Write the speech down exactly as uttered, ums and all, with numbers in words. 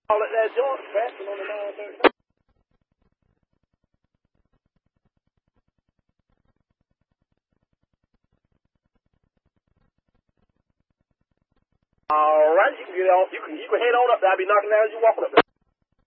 All at that joint, passing on the nine thirty. All right, you can get on. You can you can head on up there. I'll be knocking down as you walking up there.